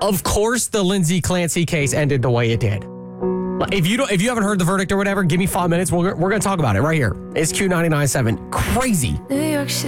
Of course, the Lindsay Clancy case ended the way it did. If you haven't heard the verdict or whatever, give me 5 minutes. We're going to talk about it right here. It's Q99.7. Crazy. New York City.